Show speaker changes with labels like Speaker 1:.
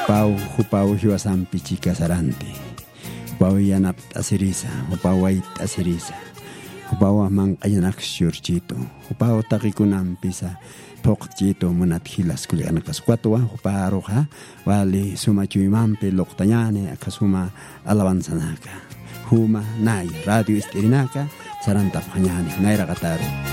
Speaker 1: Hupau hiwasampi chika sarante. Hupau yanap asirisa, hupau wait asirisa. Hupau amang ayanak syurchito. Hupau takikunam pisa pokchito munat hilas kulianak kaskwatwa. Hupau ha wali sumachuimampe loktanyane akasuma alawansanaka. Huma nai radio istirinaka sarantap hanyani naira kataru.